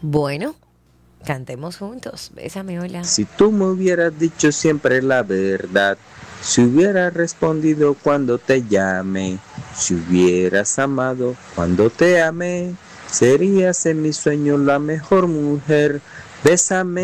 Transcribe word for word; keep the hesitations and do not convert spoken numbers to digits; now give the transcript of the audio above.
Bueno, cantemos juntos. Bésame, hola. Si tú me hubieras dicho siempre la verdad, si hubieras respondido cuando te llame, si hubieras amado cuando te amé, serías en mis sueños la mejor mujer. Bésame